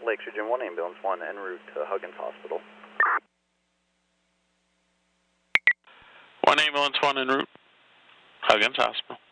Lake Region 1 Ambulance 1 en route to Huggins Hospital. 1 Ambulance 1 en route, Huggins Hospital.